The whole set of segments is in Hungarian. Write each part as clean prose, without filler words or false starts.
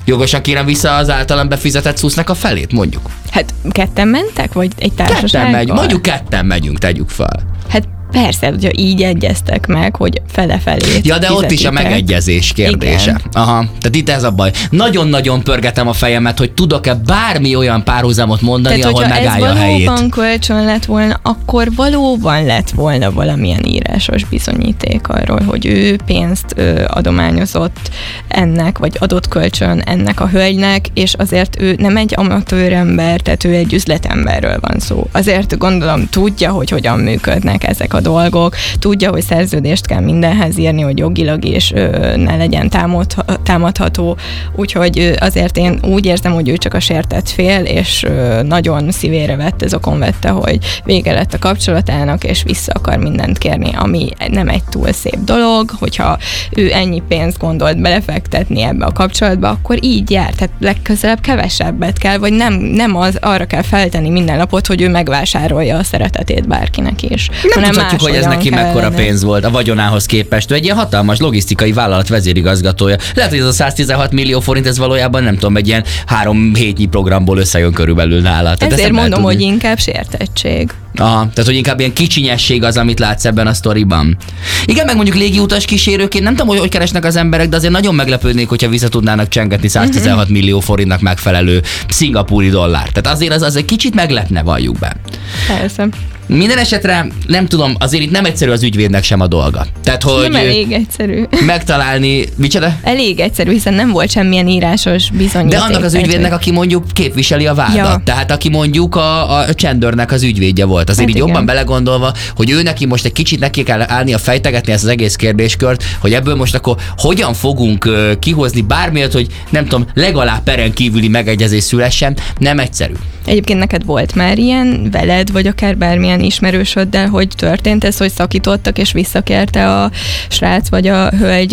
Jogosan kérem vissza az általam befizetett szusznak a felét, mondjuk. Hát ketten mentek, vagy egy társasággal? Mondjuk ketten megyünk, tegyük fel. Hát persze, hogyha így egyeztek meg, hogy fele-felé. Ja, de ott is a megegyezés kérdése. Igen. Aha, tehát itt ez a baj. Nagyon-nagyon pörgetem a fejemet, hogy tudok-e bármi olyan párhuzamot mondani, tehát, ahol megállja a helyét. Tehát, hogyha ez valóban kölcsön lett volna, akkor valóban lett volna valamilyen írásos bizonyíték arról, hogy ő pénzt adományozott ennek, vagy adott kölcsön ennek a hölgynek, és azért ő nem egy amatőr ember, tehát ő egy üzletemberről van szó. Azért gondolom tudja, hogy hogyan működnek ezek a dolgok, tudja, hogy szerződést kell mindenhez írni, hogy jogilag is ne legyen támadható, úgyhogy azért én úgy érzem, hogy ő csak a sértett fél, és nagyon szívére vette, zokon vette, hogy vége lett a kapcsolatának, és vissza akar mindent kérni, ami nem egy túl szép dolog, hogyha ő ennyi pénzt gondolt belefektetni ebbe a kapcsolatba, akkor így jár, tehát legközelebb kevesebbet kell, vagy nem arra kell feltenni minden napot, hogy ő megvásárolja a szeretetét bárkinek is. Nem tudhatjuk, hogy ez neki mekkora pénz volt a vagyonához képest. Ő egy ilyen hatalmas logisztikai vállalat vezérigazgatója. Lehet, hogy ez a 116 millió forint, ez valójában nem tudom, egy ilyen 3 hétnyi programból összejön körülbelül nála. Tehát ezért mondom, hogy inkább sértettség. Aha, tehát hogy inkább ilyen kicsinyesség az, amit látsz ebben a sztoriban. Igen, meg mondjuk légiutas kísérőként, nem tudom, hogy keresnek az emberek, de azért nagyon meglepődnék, hogyha vissza tudnának csengetni 116 millió forintnak megfelelő szingapúri dollár. Tehát azért az egy kicsit meglepne, valljuk be. Persze. Minden esetre nem tudom, azért itt nem egyszerű az ügyvédnek sem a dolga. Tehát, hogy nem elég egyszerű. Megtalálni, micsoda? Elég egyszerű, hiszen nem volt semmilyen írásos bizonyíték. De annak az ügyvédnek, aki mondjuk képviseli a vádat. Ja. Tehát aki mondjuk a Chandlernek az ügyvédje volt. Azért hát így jobban belegondolva, hogy ő neki most egy kicsit neki kell állni a fejtegetni ezt az egész kérdéskört, hogy ebből most akkor hogyan fogunk kihozni bármilyet, hogy nem tudom, legalább peren kívüli megegyezés szülessen, nem egyszerű. Egyébként neked volt már ilyen veled, vagy akár bármilyen ismerősöddel, hogy történt ez, hogy szakítottak, és visszakérte a srác, vagy a hölgy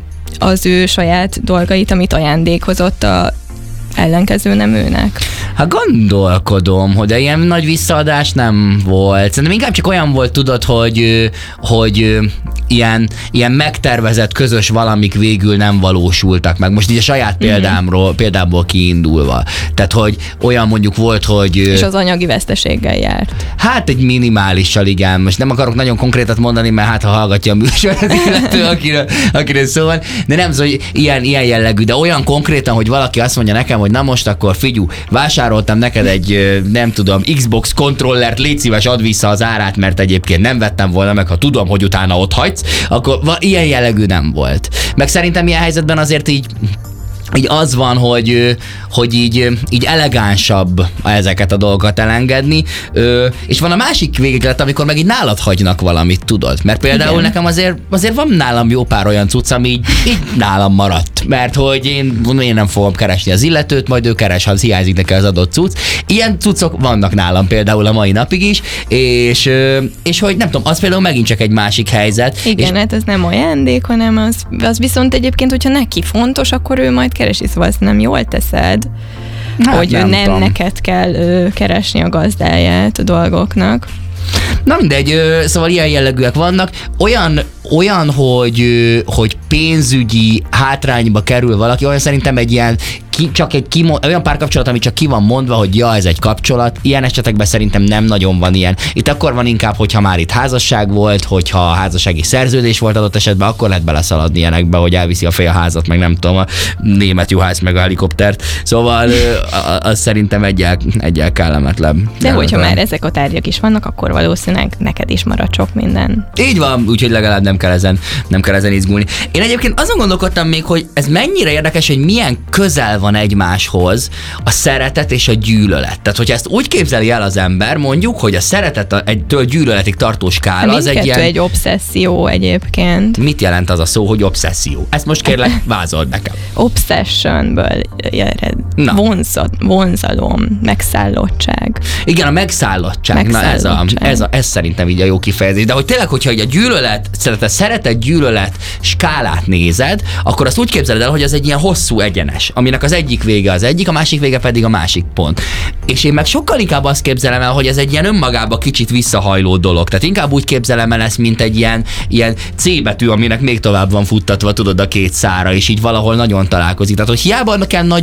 az ő saját dolgait, amit ajándékozott a ellenkező neműnek? Hát gondolkodom, hogy ilyen nagy visszaadás nem volt. Szerintem inkább csak olyan volt, tudod, hogy ilyen megtervezett közös valamik végül nem valósultak meg. Most így a saját példámból kiindulva. Tehát, hogy olyan mondjuk volt, hogy... És az anyagi veszteséggel járt. Hát egy minimálissal, igen. Most nem akarok nagyon konkrétat mondani, mert hát ha hallgatja a műsort, illető, akiről szó van. De nem szó, hogy ilyen jellegű, de olyan konkrétan, hogy valaki azt mondja nekem, hogy na most akkor figyú, vásároltam neked egy, nem tudom, Xbox kontrollert, légy szíves, add vissza az árát, mert egyébként nem vettem volna meg, ha tudom, hogy utána ott hagysz, akkor ilyen jellegű nem volt. Meg szerintem ilyen helyzetben azért így az van, hogy így elegánsabb ezeket a dolgokat elengedni, és van a másik véglet, amikor meg így nálad hagynak valamit, tudod? Mert például igen. Nekem azért van nálam jó pár olyan cucc, ami így nálam maradt, mert hogy én nem fogom keresni az illetőt, majd ő keres, ha hiányzik neki az adott cucc. Ilyen cuccok vannak nálam például a mai napig is, és hogy nem tudom, az például megint csak egy másik helyzet. Igen, hát ez nem ajándék, hanem az viszont egyébként, hogyha neki fontos, akkor ő majd keresi, szóval ezt nem jól teszed, hát hogy nem neked kell keresni a gazdáját a dolgoknak. Na mindegy, szóval ilyen jellegűek vannak. Olyan hogy pénzügyi hátrányba kerül valaki, olyan szerintem egy ilyen olyan párkapcsolat, ami csak ki van mondva, hogy ja, ez egy kapcsolat, ilyen esetekben szerintem nem nagyon van ilyen. Itt akkor van inkább, hogyha már itt házasság volt, hogyha házassági szerződés volt adott esetben, akkor lehet beleszaladni ilyenekbe, hogy elviszi a félházat, meg nem tudom, a német juhász, meg a helikoptert. Szóval az szerintem egyel kellemetlen. De hogyha már ezek a tárgyak is vannak, akkor valószínűleg neked is marad sok minden. Így van, úgyhogy legalább nem kell ezen izgulni. Én egyébként azon gondolkodtam még, hogy ez mennyire érdekes, hogy milyen közel van egymáshoz a szeretet és a gyűlölet. Tehát, hogyha ezt úgy képzeli el az ember, mondjuk, hogy a szeretet egytől gyűlöletig tartó skála, az egy ilyen... egy obszesszió egyébként. Mit jelent az a szó, hogy obszesszió? Ezt most kérlek, vázold nekem. Obsessionből vonzalom, megszállottság. Igen, a megszállottság. Na ez szerintem így a jó kifejezés. De hogy tényleg, hogyha a gyűlölet, szeretet-gyűlölet skálát nézed, akkor azt úgy képzeled el, hogy az egy ilyen hosszú egyenes, aminek az egyik vége az egyik, a másik vége pedig a másik pont. És én meg sokkal inkább azt képzelem el, hogy ez egy ilyen önmagába kicsit visszahajló dolog. Tehát inkább úgy képzelem el ezt, mint egy ilyen C betű, aminek még tovább van futtatva, tudod, a két szára, és így valahol nagyon találkozik. Tehát, hogy hiába kell nagy